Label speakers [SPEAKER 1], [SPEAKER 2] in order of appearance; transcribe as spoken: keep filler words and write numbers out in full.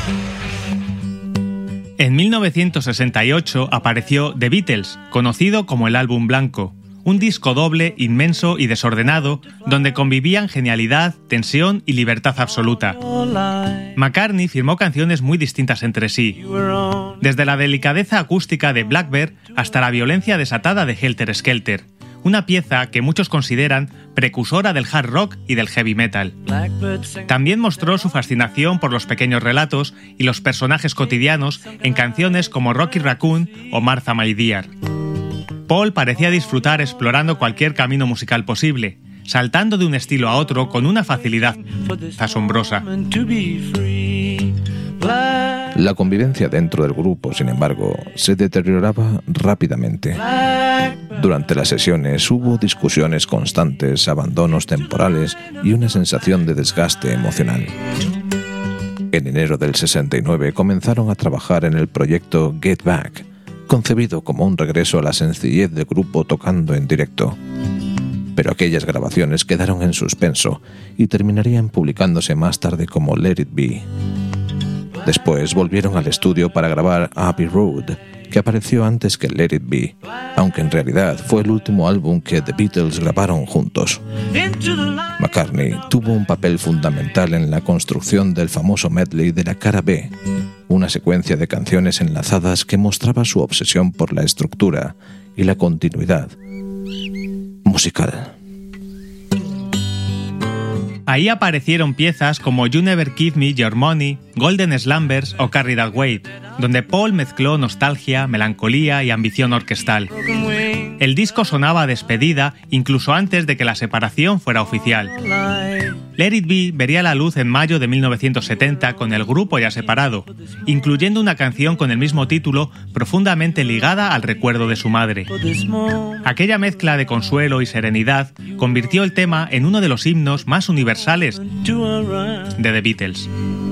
[SPEAKER 1] En mil novecientos sesenta y ocho apareció The Beatles, conocido como el Álbum Blanco, un disco doble, inmenso y desordenado, donde convivían genialidad, tensión y libertad absoluta. McCartney firmó canciones muy distintas entre sí, desde la delicadeza acústica de Blackbird hasta la violencia desatada de Helter Skelter, una pieza que muchos consideran precursora del hard rock y del heavy metal. También mostró su fascinación por los pequeños relatos y los personajes cotidianos en canciones como Rocky Raccoon o Martha My Dear. Paul parecía disfrutar explorando cualquier camino musical posible, saltando de un estilo a otro con una facilidad asombrosa.
[SPEAKER 2] La convivencia dentro del grupo, sin embargo, se deterioraba rápidamente. Durante las sesiones hubo discusiones constantes, abandonos temporales y una sensación de desgaste emocional. En enero del sesenta y nueve comenzaron a trabajar en el proyecto Get Back, concebido como un regreso a la sencillez del grupo tocando en directo. Pero aquellas grabaciones quedaron en suspenso y terminarían publicándose más tarde como Let It Be. Después volvieron al estudio para grabar Abbey Road, que apareció antes que Let It Be, aunque en realidad fue el último álbum que The Beatles grabaron juntos. McCartney tuvo un papel fundamental en la construcción del famoso medley de la cara B, una secuencia de canciones enlazadas que mostraba su obsesión por la estructura y la continuidad musical.
[SPEAKER 1] Ahí aparecieron piezas como You Never Give Me Your Money, Golden Slumbers o Carry That Weight, donde Paul mezcló nostalgia, melancolía y ambición orquestal. El disco sonaba a despedida incluso antes de que la separación fuera oficial. Let It Be vería la luz en mayo de mil novecientos setenta con el grupo ya separado, incluyendo una canción con el mismo título profundamente ligada al recuerdo de su madre. Aquella mezcla de consuelo y serenidad convirtió el tema en uno de los himnos más universales de The Beatles.